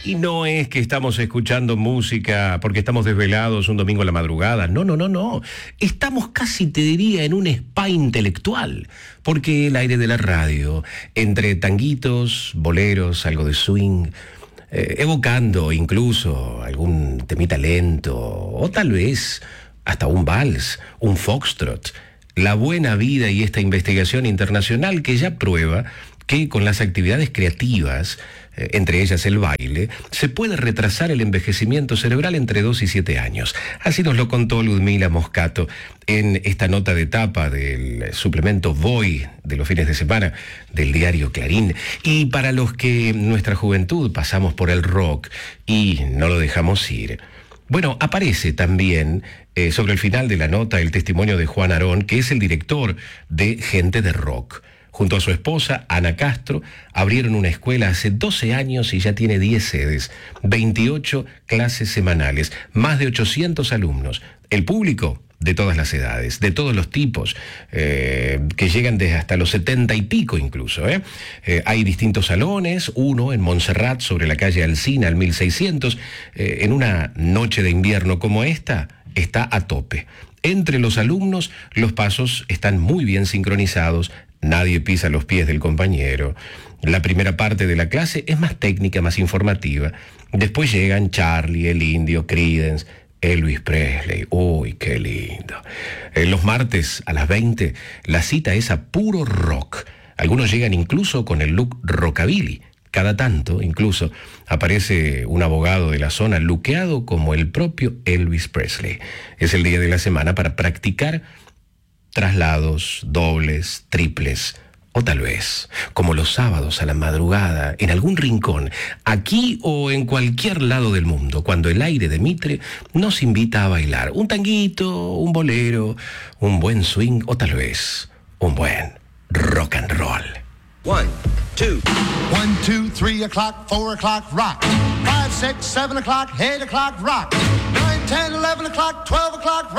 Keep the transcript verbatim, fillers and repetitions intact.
Y no es que estamos escuchando música porque estamos desvelados un domingo a la madrugada. No, no, no, no. Estamos casi, te diría, en un spa intelectual. Porque el aire de la radio, entre tanguitos, boleros, algo de swing, eh, evocando incluso algún temita lento, o tal vez hasta un vals, un foxtrot, la buena vida y esta investigación internacional que ya prueba que con las actividades creativas, eh, entre ellas el baile, se puede retrasar el envejecimiento cerebral entre dos y siete años. Así nos lo contó Ludmila Moscato en esta nota de tapa del suplemento Voy de los fines de semana del diario Clarín. Y para los que en nuestra juventud pasamos por el rock y no lo dejamos ir, bueno, aparece también eh, sobre el final de la nota el testimonio de Juan Arón, que es el director de Gente de Rock. Junto a su esposa, Ana Castro, abrieron una escuela hace doce años y ya tiene diez sedes, veintiocho clases semanales, más de ochocientos alumnos. El público, de todas las edades, de todos los tipos, eh, que llegan desde hasta los setenta y pico incluso. ¿eh? Eh, hay distintos salones, uno en Montserrat, sobre la calle Alsina, al mil seiscientos. Eh, en una noche de invierno como esta, está a tope. Entre los alumnos, los pasos están muy bien sincronizados, nadie pisa los pies del compañero. La primera parte de la clase es más técnica, más informativa. Después llegan Charlie, el Indio, Creedence, Elvis Presley. Uy, qué lindo. Eh, los martes a las veinte, la cita es a puro rock. Algunos llegan incluso con el look rockabilly. Cada tanto, incluso, aparece un abogado de la zona luqueado como el propio Elvis Presley. Es el día de la semana para practicar traslados, dobles, triples, o tal vez, como los sábados a la madrugada, en algún rincón, aquí o en cualquier lado del mundo, cuando el aire de Mitre nos invita a bailar un tanguito, un bolero, un buen swing, o tal vez un buen rock and roll. One, two. One, two, three o'clock, four o'clock, rock. Five, six, seven o'clock, eight o'clock, rock. Nine, ten, eleven o'clock, twelve o'clock, rock.